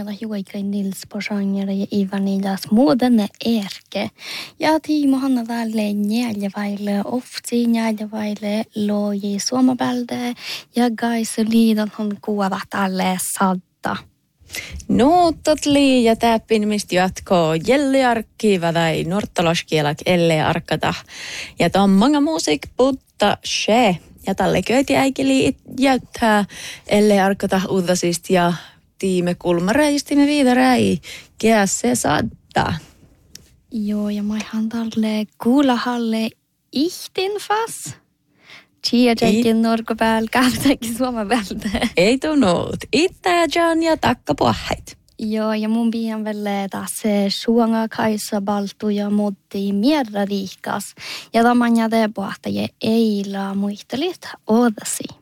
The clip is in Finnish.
ja juoikain Nils Posanger ja Ivanilas muodenne Erke. Ja Timo Hanna välle njäljevaille, ofti njäljevaille, loji suomapälde ja gaisa liidan on kuvat alle sadda. Nuutot ja täppin mistä jatkoo jelliarkkiva tai norttalaskielak elle arkata. Ja tämä on manga musiik putta she. Ja tälle köyti äikeli jättää elle arkata uudasist ja tiime kulmaräistimme viidaräi kiässe saattaa. Joo, ja mä ihan tälle kuulahalle ihtin fas. Chia teikin norko päällä, käydäänkin Suomen vältä. Ei tunnut. Itää Jan ja takka puhait. Joo, ja mun pian välle tässä suonga kaisa baltu ja mutti mierra riikas. Ja tämän jäte pohtaje eila muistelit odasi.